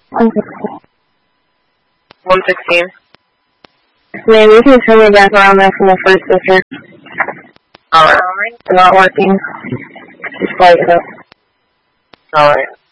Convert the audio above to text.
116. Maybe you can turn me back around there from the first picture. Alright. It's not working. Just light it up. Alright.